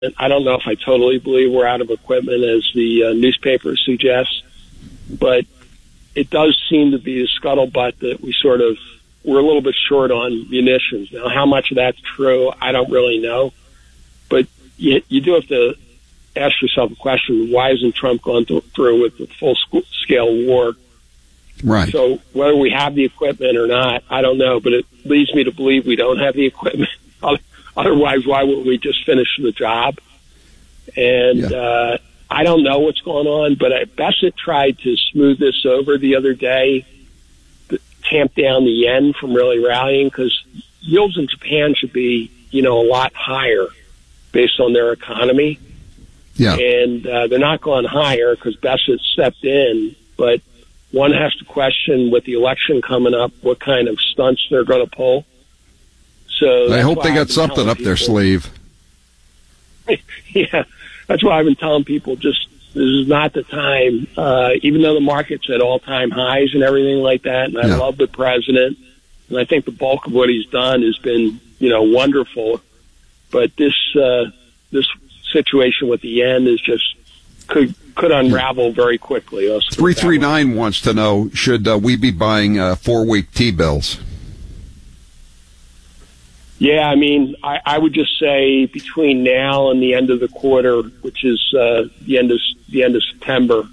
I don't know if I totally believe we're out of equipment, as the newspaper suggests, but it does seem to be a scuttlebutt that we're a little bit short on munitions. Now, how much of that's true, I don't really know. But you do have to ask yourself a question: why isn't Trump gone through with the full-scale war? Right. So whether we have the equipment or not, I don't know. But it leads me to believe we don't have the equipment. Otherwise, why wouldn't we just finish the job? And I don't know what's going on, but Bassett tried to smooth this over the other day, tamp down the yen from really rallying, because yields in Japan should be, a lot higher based on their economy. Yeah. And they're not going higher because Bassett stepped in, but one has to question, with the election coming up, what kind of stunts they're going to pull. So I hope they got something up their sleeve. Yeah, that's why I've been telling people, this is not the time, even though the market's at all-time highs and everything like that, and I love the president, and I think the bulk of what he's done has been, wonderful. But this situation with the yen is just could unravel very quickly. 339 wants to know, should we be buying 4-week T-bills? Yeah, I would just say between now and the end of the quarter, which is the end of September,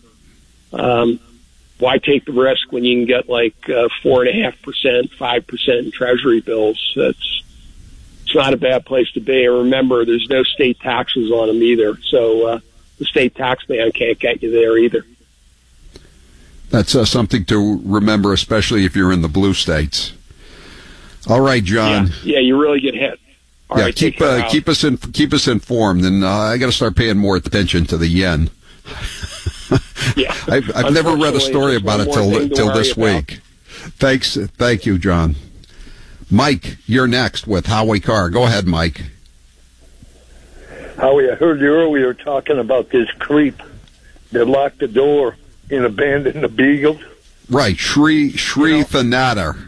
why take the risk when you can get like 4.5%, 5% in Treasury bills? It's not a bad place to be. And remember, there's no state taxes on them either, so the state tax man can't get you there either. That's something to remember, especially if you're in the blue states. All right, John. Yeah, you really get hit. All right, keep us informed, and I got to start paying more attention to the yen. Yeah, I've never read a story about it till this week. Thank you, John. Mike, you're next with Howie Carr. Go ahead, Mike. Howie, I heard you earlier talking about this creep that locked the door and abandoned the Beagles. Right, Shri Thanada.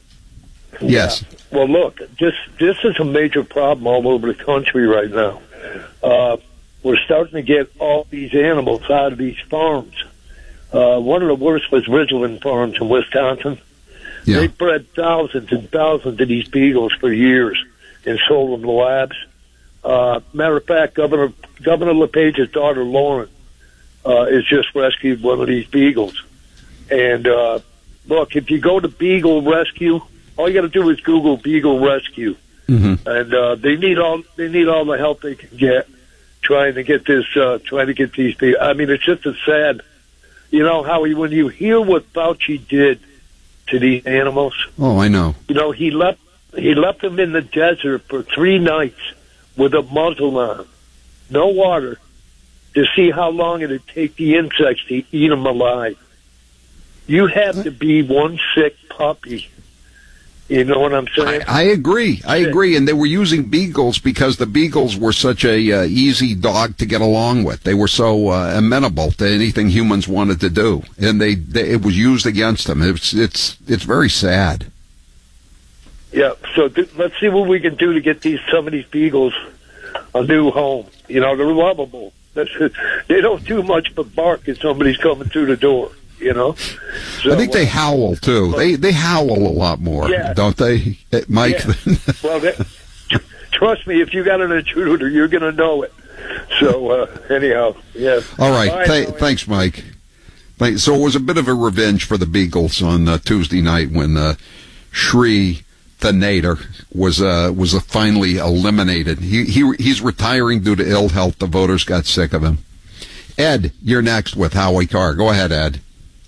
Yes. Yeah. Well, look, this is a major problem all over the country right now. We're starting to get all these animals out of these farms. One of the worst was Ridgeland Farms in Wisconsin. Yeah. They bred thousands and thousands of these beagles for years and sold them to labs. Matter of fact, Governor LePage's daughter, Lauren, has just rescued one of these beagles. And look, if you go to Beagle Rescue, all you got to do is Google Beagle Rescue, and they need all the help they can get trying to get these people. It's just a sad, Howie, when you hear what Fauci did to these animals. Oh, I know. He left them in the desert for 3 nights with a muzzle on, no water, to see how long it would take the insects to eat them alive. You have to be one sick puppy. You know what I'm saying? I agree. And they were using beagles because the beagles were such a easy dog to get along with. They were so amenable to anything humans wanted to do, and it was used against them. It's very sad. Yeah. So let's see what we can do to get some of these beagles a new home. They're lovable. They don't do much but bark if somebody's coming through the door. So, I think they howl too. They howl a lot more, don't they, Mike? Yeah. Well, trust me, if you got an intruder, you're going to know it. So anyhow, yeah. All right, thanks, Mike. So it was a bit of a revenge for the Beagles on Tuesday night when Shri Thanada was finally eliminated. He's retiring due to ill health. The voters got sick of him. Ed, you're next with Howie Carr. Go ahead, Ed.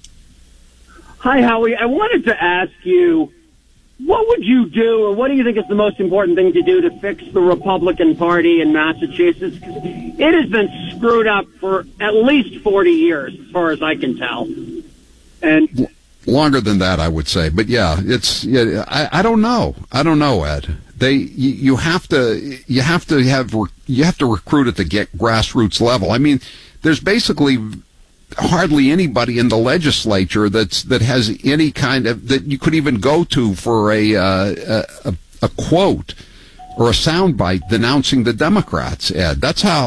Hi, Howie. I wanted to ask you, what would you do, or what do you think is the most important thing to do to fix the Republican Party in Massachusetts? Because it has been screwed up for at least 40 years, as far as I can tell. And longer than that, I would say. But I don't know. I don't know, Ed. You have to recruit at the grassroots level. There's basically hardly anybody in the legislature that has any kind of, that you could even go to for a quote or a soundbite denouncing the Democrats, Ed. That's how